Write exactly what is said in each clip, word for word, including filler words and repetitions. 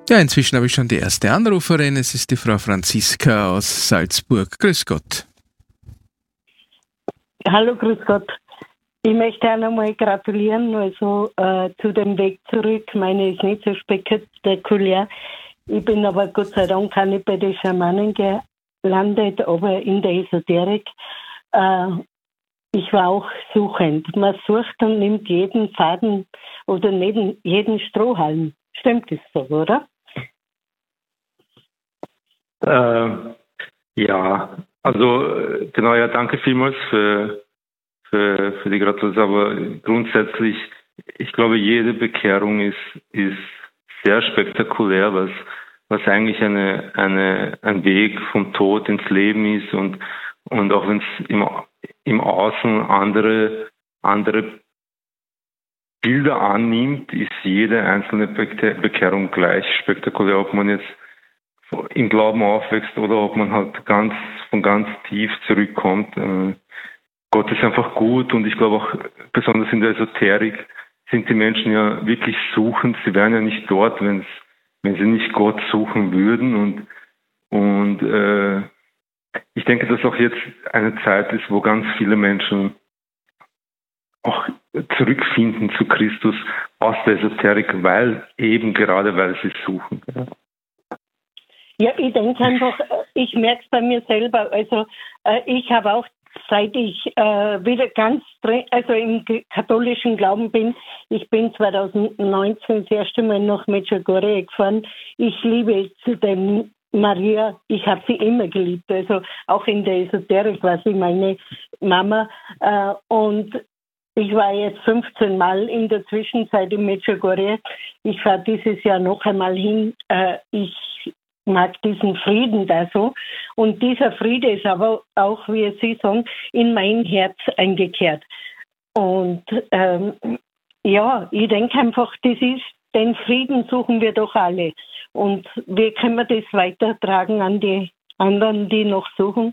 Ja, inzwischen habe ich schon die erste Anruferin. Es ist die Frau Franziska aus Salzburg. Grüß Gott. Hallo, grüß Gott. Ich möchte auch nochmal gratulieren, also äh, zu dem Weg zurück. Meine ist nicht so spektakulär. Ich bin aber Gott sei Dank auch nicht bei den Schamanen gelandet, aber in der Esoterik. Äh, ich war auch suchend. Man sucht und nimmt jeden Faden oder neben jeden Strohhalm. Stimmt das so, oder? Äh, ja, also genau, ja, danke vielmals für, für, für die Gratulation. Aber grundsätzlich, ich glaube, jede Bekehrung ist, ist sehr spektakulär, was, was eigentlich eine, eine, ein Weg vom Tod ins Leben ist und, und auch wenn es im, im Außen andere, andere Bilder annimmt, ist jede einzelne Bekehrung gleich spektakulär, ob man jetzt im Glauben aufwächst oder ob man halt ganz von ganz tief zurückkommt. Äh, Gott ist einfach gut und ich glaube auch besonders in der Esoterik sind die Menschen ja wirklich suchend. Sie wären ja nicht dort, wenn's, wenn sie nicht Gott suchen würden und und äh, ich denke, dass auch jetzt eine Zeit ist, wo ganz viele Menschen auch zurückfinden zu Christus aus der Esoterik, weil eben gerade weil sie suchen. Ja. Ja, ich denke einfach, ich merke es bei mir selber. Also äh, ich habe auch, seit ich äh, wieder ganz, also im katholischen Glauben bin, ich bin zwanzig neunzehn das erste Mal nach Medjugorje gefahren. Ich liebe zu dem Maria, ich habe sie immer geliebt. Also auch in der Esoterik war sie meine Mama. Äh, und ich war jetzt fünfzehn Mal in der Zwischenzeit in Medjugorje. Ich fahre dieses Jahr noch einmal hin. Äh, ich mag diesen Frieden da so. Und dieser Friede ist aber auch, wie Sie sagen, in mein Herz eingekehrt. Und ähm, ja, ich denke einfach, das ist, den Frieden suchen wir doch alle. Und wie können wir das weitertragen an die anderen, die noch suchen?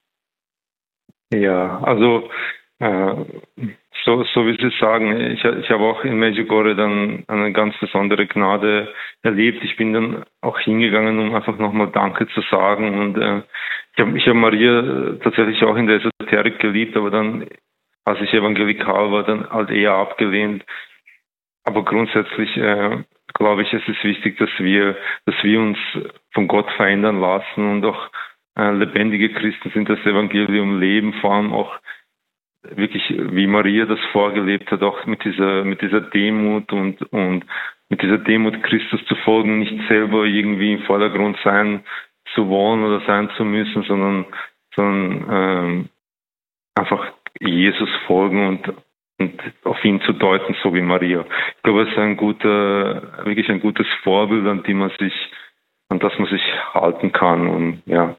Ja, also äh, so, so wie Sie sagen, ich, ich habe auch in Medjugorje dann eine ganz besondere Gnade erlebt. Ich bin dann auch hingegangen, um einfach nochmal Danke zu sagen. Und äh, ich habe ich hab Maria tatsächlich auch in der Esoterik geliebt, aber dann, als ich evangelikal war, dann halt eher abgelehnt. Aber grundsätzlich äh, glaube ich, es ist wichtig, dass wir, dass wir uns von Gott verändern lassen und auch äh, lebendige Christen sind, das Evangelium leben, vor allem auch wirklich, wie Maria das vorgelebt hat, auch mit dieser, mit dieser Demut und, und mit dieser Demut Christus zu folgen, nicht selber irgendwie im Vordergrund sein zu wollen oder sein zu müssen, sondern, sondern ähm, einfach Jesus folgen und, und auf ihn zu deuten, so wie Maria. Ich glaube, es ist ein guter, wirklich ein gutes Vorbild, an dem man sich, an das man sich halten kann und ja.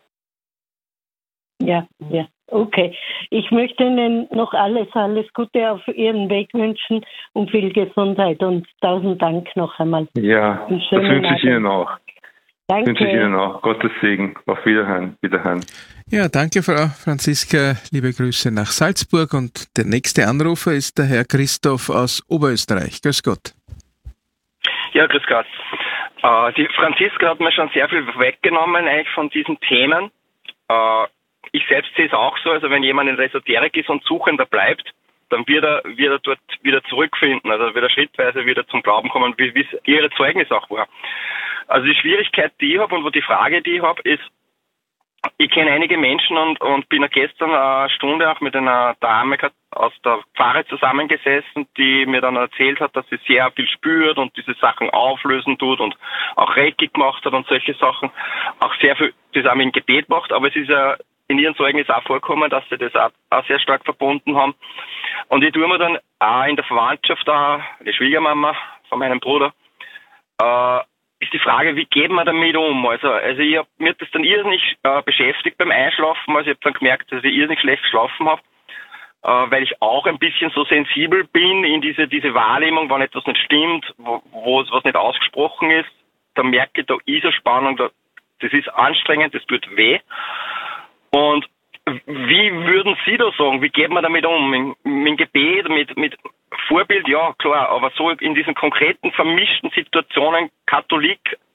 Ja, ja. Okay. Ich möchte Ihnen noch alles, alles Gute auf Ihren Weg wünschen und viel Gesundheit und tausend Dank noch einmal. Ja, das wünsche ich Ihnen auch. Danke. Wünsche ich Ihnen auch. Gottes Segen. Auf Wiederhören. Wiederhören. Ja, danke, Frau Franziska. Liebe Grüße nach Salzburg. Und der nächste Anrufer ist der Herr Christoph aus Oberösterreich. Grüß Gott. Ja, grüß Gott. Äh, die Franziska hat mir schon sehr viel weggenommen eigentlich von diesen Themen. Äh, Ich selbst sehe es auch so, also wenn jemand in der Esoterik ist und Suchender bleibt, dann wird er, wird er dort wieder zurückfinden, also wird er schrittweise wieder zum Glauben kommen, wie es ihre Zeugnis auch war. Also die Schwierigkeit, die ich habe und wo die Frage, die ich habe, ist, ich kenne einige Menschen und, und bin gestern eine Stunde auch mit einer Dame aus der Pfarre zusammengesessen, die mir dann erzählt hat, dass sie sehr viel spürt und diese Sachen auflösen tut und auch Reiki gemacht hat und solche Sachen, auch sehr viel zusammen im Gebet macht, aber es ist ja in ihren Zeugnis auch vorkommen, dass sie das auch, auch sehr stark verbunden haben. Und ich tue mir dann auch in der Verwandtschaft, auch die Schwiegermama von meinem Bruder, äh, ist die Frage, wie geht man damit um? Also, also ich hab, mir hat das dann irrsinnig äh, beschäftigt beim Einschlafen. Also ich habe dann gemerkt, dass ich irrsinnig schlecht geschlafen habe, äh, weil ich auch ein bisschen so sensibel bin in diese diese Wahrnehmung, wenn etwas nicht stimmt, wo, wo was nicht ausgesprochen ist. Da merke ich, da ist eine Spannung, da, das ist anstrengend, das tut weh. Und wie würden Sie da sagen, wie geht man damit um? Mit, mit Gebet, mit, mit Vorbild, ja klar, aber so in diesen konkreten vermischten Situationen, Katholik,